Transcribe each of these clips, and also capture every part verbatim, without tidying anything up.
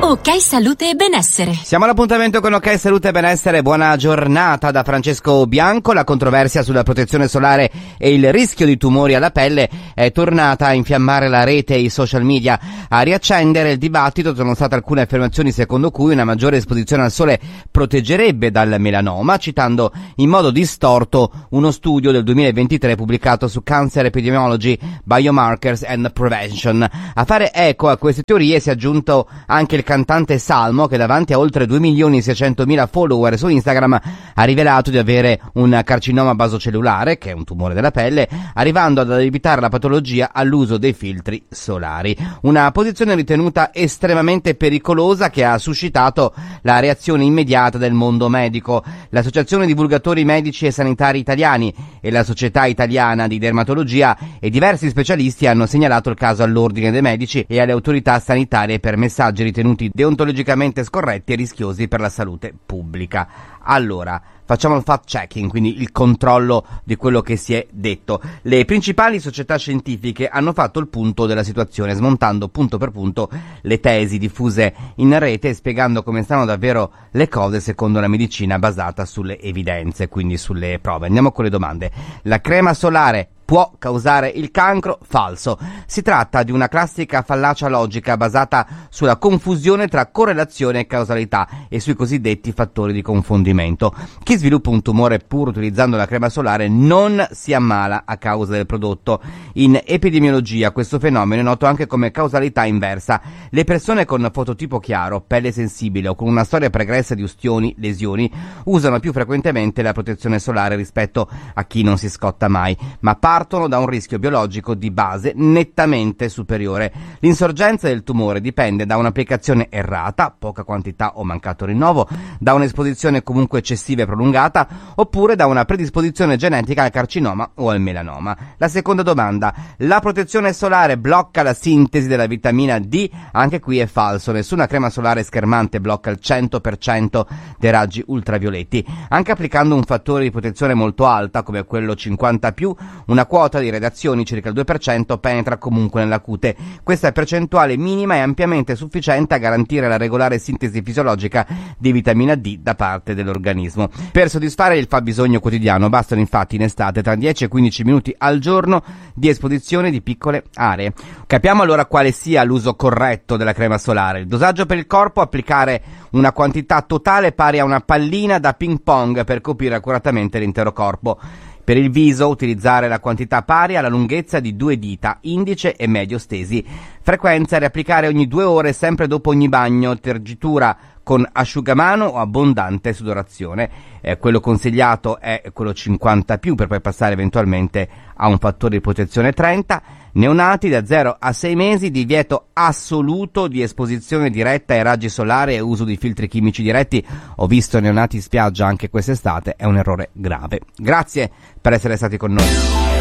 Ok Salute e Benessere. Siamo all'appuntamento con Ok Salute e Benessere. Buona giornata da Francesco Bianco. La controversia sulla protezione solare e il rischio di tumori alla pelle è tornata a infiammare la rete e i social media. A riaccendere il dibattito sono state alcune affermazioni secondo cui una maggiore esposizione al sole proteggerebbe dal melanoma, citando in modo distorto uno studio del duemilaventitré pubblicato su Cancer Epidemiology, Biomarkers and Prevention. A fare eco a queste teorie si è aggiunto anche il cantante Salmo, che davanti a oltre due milioni e seicentomila follower su Instagram ha rivelato di avere un carcinoma basocellulare, che è un tumore della pelle, arrivando ad addebitare la patologia all'uso dei filtri solari. Una posizione ritenuta estremamente pericolosa che ha suscitato la reazione immediata del mondo medico. L'Associazione Divulgatori Medici e Sanitari Italiani e la Società Italiana di Dermatologia e diversi specialisti hanno segnalato il caso all'Ordine dei Medici e alle autorità sanitarie per messaggi ritenuti deontologicamente scorretti e rischiosi per la salute pubblica. Allora, facciamo il fact checking, quindi il controllo di quello che si è detto. Le principali società scientifiche hanno fatto il punto della situazione, smontando punto per punto le tesi diffuse in rete e spiegando come stanno davvero le cose secondo la medicina basata sulle evidenze, quindi sulle prove. Andiamo con le domande. La crema solare può causare il cancro? Falso. Si tratta di una classica fallacia logica basata sulla confusione tra correlazione e causalità e sui cosiddetti fattori di confondimento. Chi sviluppa un tumore pur utilizzando la crema solare non si ammala a causa del prodotto. In epidemiologia questo fenomeno è noto anche come causalità inversa. Le persone con fototipo chiaro, pelle sensibile o con una storia pregressa di ustioni, lesioni, usano più frequentemente la protezione solare rispetto a chi non si scotta mai, ma partono da un rischio biologico di base nettamente superiore. L'insorgenza del tumore dipende da un'applicazione errata, poca quantità o mancato rinnovo, da un'esposizione comunque eccessiva e prolungata, oppure da una predisposizione genetica al carcinoma o al melanoma. La seconda domanda: la protezione solare blocca la sintesi della vitamina D? Anche qui è falso. Nessuna crema solare schermante blocca il cento per cento dei raggi ultravioletti. Anche applicando un fattore di protezione molto alta, come quello cinquanta più, una quota di radiazioni, circa il due per cento, penetra comunque nella cute. Questa percentuale minima è ampiamente sufficiente a garantire la regolare sintesi fisiologica di vitamina D da parte dell'organismo. Per soddisfare il fabbisogno quotidiano bastano infatti in estate tra dieci e quindici minuti al giorno di esposizione di piccole aree. Capiamo allora quale sia l'uso corretto della crema solare. Il dosaggio per il corpo: applicare una quantità totale pari a una pallina da ping pong per coprire accuratamente l'intero corpo. Per il viso, utilizzare la quantità pari alla lunghezza di due dita, indice e medio stesi. Frequenza: riapplicare ogni due ore, sempre dopo ogni bagno. Tergitura con asciugamano o abbondante sudorazione. Eh, quello consigliato è quello cinquanta più, per poi passare eventualmente a un fattore di protezione trenta. Neonati da zero a sei mesi, divieto assoluto di esposizione diretta ai raggi solari e uso di filtri chimici diretti. Ho visto neonati in spiaggia anche quest'estate, è un errore grave. Grazie per essere stati con noi.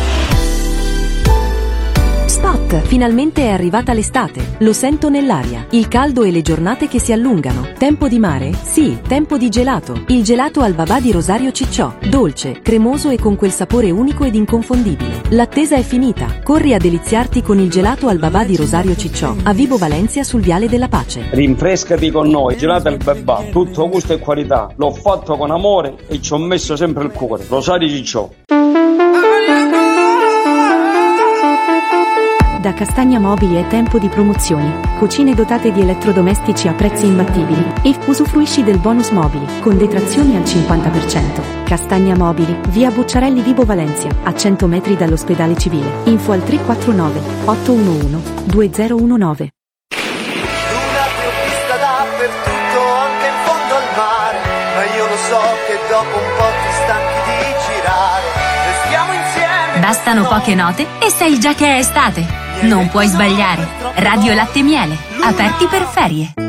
Spot! Finalmente è arrivata l'estate. Lo sento nell'aria. Il caldo e le giornate che si allungano. Tempo di mare? Sì, tempo di gelato. Il gelato al babà di Rosario Cicciò. Dolce, cremoso e con quel sapore unico ed inconfondibile. L'attesa è finita. Corri a deliziarti con il gelato al babà di Rosario Cicciò, a Vibo Valencia sul Viale della Pace. Rinfrescati con noi. Gelato al babà. Tutto gusto e qualità. L'ho fatto con amore e ci ho messo sempre il cuore. Rosario Cicciò. Da Castagna Mobili è tempo di promozioni. Cucine dotate di elettrodomestici a prezzi imbattibili. E usufruisci del bonus mobili, con detrazioni al cinquanta per cento. Castagna Mobili, via Bucciarelli Vibo Valencia, a cento metri dall'ospedale civile. Info al tre quattro nove otto uno uno due zero uno nove. Luna ti ho vista dappertutto, anche in fondo al mare, ma io lo so che dopo un po' ti stanchi di girare. Restiamo insieme. Bastano poche note e sai già che è estate. Non puoi sbagliare. Radio Latte Miele, aperti per ferie.